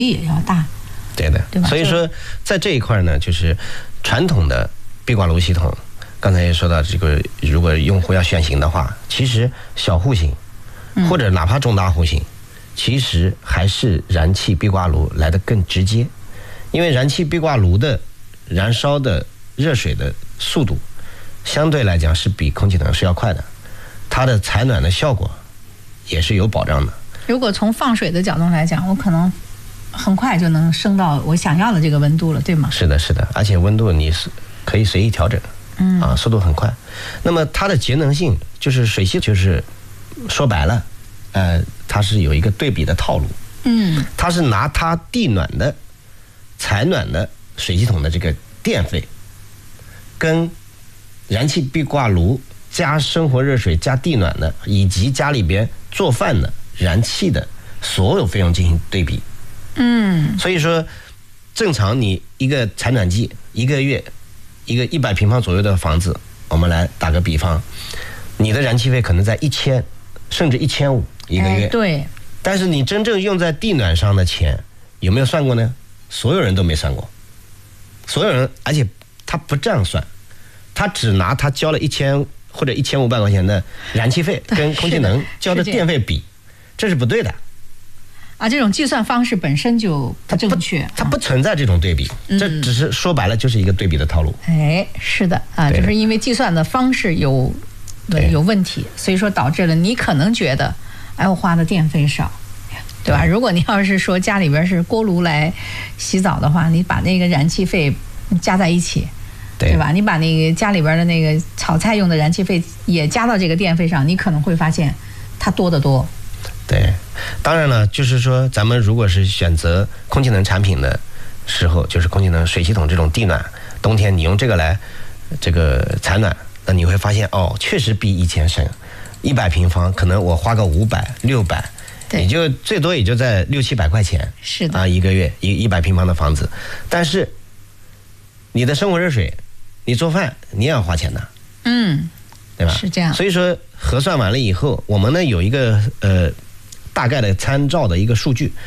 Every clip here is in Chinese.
也要大。 对的， 对吧？ 所以说在这一块呢，就是传统的壁挂炉系统，刚才也说到这个，如果用户要选型的话，其实小户型或者哪怕中大户型，其实还是燃气壁挂炉来得更直接，因为燃气壁挂炉的燃烧的热水的速度相对来讲是比空气能是要快的，它的采暖的效果也是有保障的。 如果从放水的角度来讲，我可能很快就能升到我想要的这个温度了，对吗？ 是的，是的，而且温度你是可以随意调整，速度很快。那么它的节能性就是水系，就是说白了，它是有一个对比的套路，它是拿它地暖的、采暖的水系统的这个电费，跟燃气壁挂炉加生活热水加地暖的，以及家里边做饭的燃气的所有费用进行对比。所以说，正常你一个采暖季一个月，一个100平方左右的房子，我们来打个比方，你的燃气费可能在1000甚至1500一个月。 对。 但是你真正用在地暖上的钱有没有算过呢？所有人都没算过，所有人，而且他不这样算，他只拿他交了1000或者1500块钱的燃气费跟空气能交的电费比，这是不对的。 这种计算方式本身就不正确， 它不存在这种对比，这只是说白了就是一个对比的套路。 是的就是因为计算的方式有问题，所以说导致了你可能觉得，我花的电费少，对吧？如果你要是说家里边是锅炉来洗澡的话，你把那个燃气费加在一起，对吧？你把那个家里边的那个炒菜用的燃气费也加到这个电费上，你可能会发现它多得多。 对，当然了，就是说咱们如果是选择空气能产品的时候，就是空气能水系统这种地暖，冬天你用这个来这个采暖，那你会发现确实比以前省。100平方可能我花个500、600，也就最多也就在600-700块钱， 是的一个月100平方的房子，但是你的生活热水，你做饭你也要花钱的，对吧？ 是这样。 所以说核算完了以后，我们呢有一个大概的参照的一个数据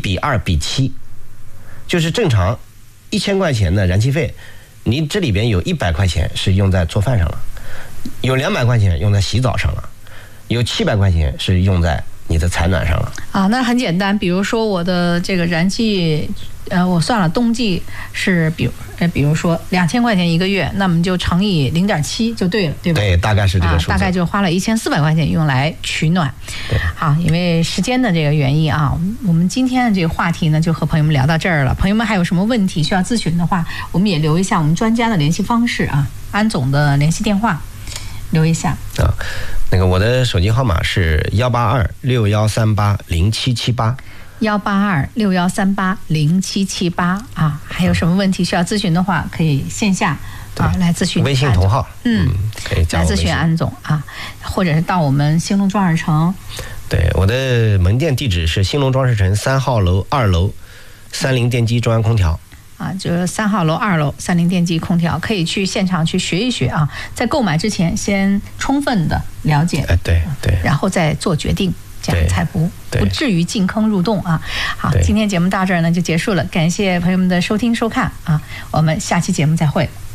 ，1:2:7，就是正常1000块钱的燃气费，你这里边有100块钱是用在做饭上了，有200块钱用在洗澡上了，有700块钱是用在你的采暖上了。 那很简单，比如说我的这个燃气，我算了，冬季是比如说2000块钱一个月，那么就乘以0.7就对了，对吧？ 对，大概是这个数字。 大概就花了1400块钱用来取暖。好，因为时间的这个原因我们今天的这个话题呢，就和朋友们聊到这儿了。朋友们还有什么问题需要咨询的话，我们也留一下我们专家的联系方式安总的联系电话，留一下。 那个我的手机号码是18261380778。 18261380778还有什么问题需要咨询的话，可以线下来咨询。 微信同号，可以加我微信。 来咨询安总或者是到我们兴隆装饰城。 对，我的门店地址是兴隆装饰城3号楼2楼30电机中央空调。 就是3号楼2楼30电机空调，可以去现场去学一学在购买之前先充分的了解， 对， 然后再做决定，这样才不至于进坑入洞好，今天节目到这儿呢就结束了，感谢朋友们的收听收看我们下期节目再会。